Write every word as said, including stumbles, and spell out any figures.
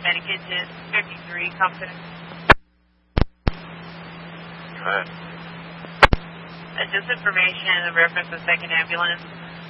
Connecticut to fifty-three, Compton. Go ahead. Uh, just information in reference to the second ambulance.